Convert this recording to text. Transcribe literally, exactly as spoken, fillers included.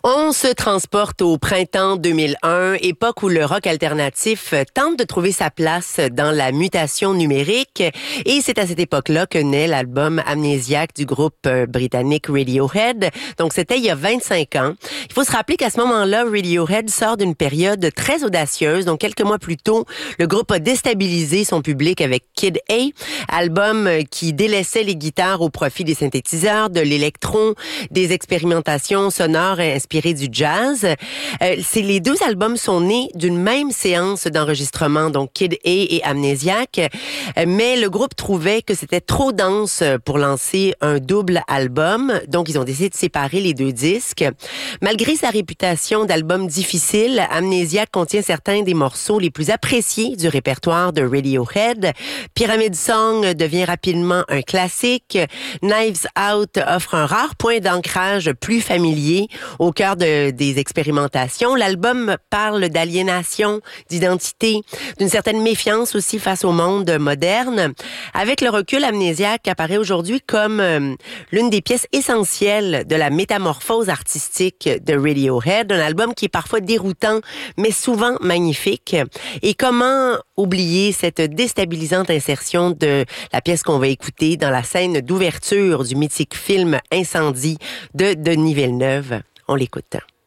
On se transporte au printemps deux mille un, époque où le rock alternatif tente de trouver sa place dans la mutation numérique. Et c'est à cette époque-là que naît l'album Amnésiaque du groupe britannique Radiohead. Donc, c'était il y a vingt-cinq ans. Il faut se rappeler qu'à ce moment-là, Radiohead sort d'une période très audacieuse. Donc, quelques mois plus tôt, le groupe a déstabilisé son public avec Kid A, album qui délaissait les guitares au profit des synthétiseurs, de l'électron, des expérimentations sonores inspirées du jazz. Euh, c'est, les deux albums sont nés d'une même séance d'enregistrement, donc Kid A et Amnésiaque, euh, mais le groupe trouvait que c'était trop dense pour lancer un double album, donc ils ont décidé de séparer les deux disques. Malgré sa réputation d'album difficile, Amnésiaque contient certains des morceaux les plus appréciés du répertoire de Radiohead. Pyramid Song devient rapidement un classique. Knives Out offre un rare point d'ancrage plus familier au cœur de, des expérimentations. L'album parle d'aliénation, d'identité, d'une certaine méfiance aussi face au monde moderne. Avec le recul, Amnésiaque apparaît aujourd'hui comme euh, l'une des pièces essentielles de la métamorphose artistique de Radiohead, un album qui est parfois déroutant, mais souvent magnifique. Et comment oublier cette déstabilisante insertion de la pièce qu'on va écouter dans la scène d'ouverture du mythique film Incendie de Denis Villeneuve? On l'écoute.